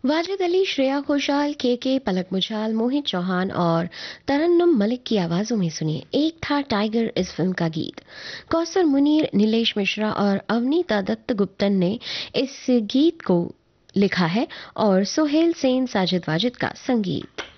वाजिद अली, श्रेया घोषाल, के पलक मुछाल, मोहित चौहान और तरन्नुम मलिक की आवाजों में सुनिए एक था टाइगर इस फिल्म का गीत। कौसर मुनीर, नीलेश मिश्रा और अवनीता दत्त गुप्तन ने इस गीत को लिखा है और सोहेल सेन, साजिद वाजिद का संगीत।